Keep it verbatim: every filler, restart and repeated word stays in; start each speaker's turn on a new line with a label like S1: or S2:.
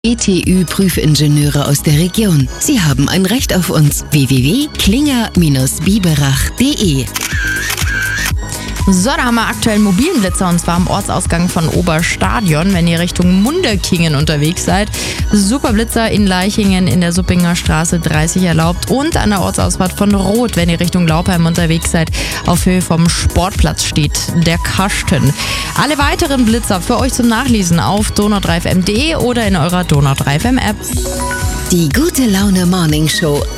S1: E T Ü-Prüfingenieure aus der Region. Sie haben ein Recht auf uns. w w w punkt klinger Bindestrich biberach punkt de.
S2: So, da haben wir aktuell einen mobilen Blitzer und zwar am Ortsausgang von Oberstadion, wenn ihr Richtung Munderkingen unterwegs seid. Super Blitzer in Leichingen in der Suppinger Straße dreißig erlaubt und an der Ortsausfahrt von Roth, wenn ihr Richtung Laupheim unterwegs seid. Auf Höhe vom Sportplatz steht der Kasten. Alle weiteren Blitzer für euch zum Nachlesen auf donau drei f m punkt de oder in eurer Donau drei F M App.
S1: Die gute Laune Morning Show